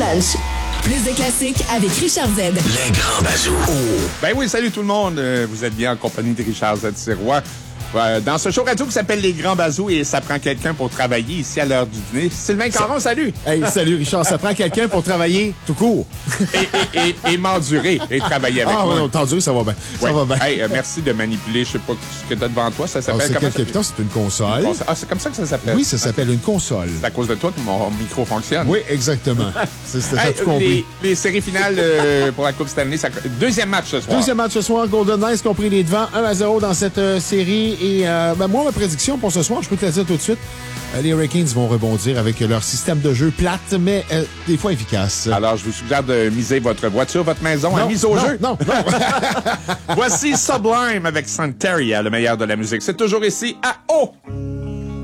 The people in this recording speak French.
Punch. Plus de classiques avec Richard Z. Les grands bazous. Ben oui, salut tout le monde. Vous êtes bien en compagnie de Richard Z. Sirois. Dans ce show radio qui s'appelle Les Grands Bazous et ça prend quelqu'un pour travailler ici à l'heure du dîner. Sylvain Caron, salut! Hey, salut Richard, ça prend quelqu'un pour travailler tout court. Et m'endurer et travailler avec moi. Ah, non, t'endurer, ça va bien. Ouais. Ça va bien. Hey, merci de manipuler, je sais pas ce que t'as devant toi, ça s'appelle C'est comment quel capitaine? C'est une console. Ah, c'est comme ça que ça s'appelle? Oui, ça s'appelle une console. C'est à cause de toi que mon micro fonctionne. Oui, exactement. C'est ça, Hey, tout compris. les séries finales pour la Coupe Stanley, deuxième match ce soir. Deuxième match ce soir, Golden Knights qui ont pris les devants 1-0 dans cette série. Et moi, ma prédiction pour ce soir, je peux te la dire tout de suite, les Hurricanes vont rebondir avec leur système de jeu plate, mais des fois efficace. Alors, je vous suggère de miser votre voiture, votre maison à mise au jeu. Non. Voici Sublime avec Santeria, le meilleur de la musique. C'est toujours ici à O.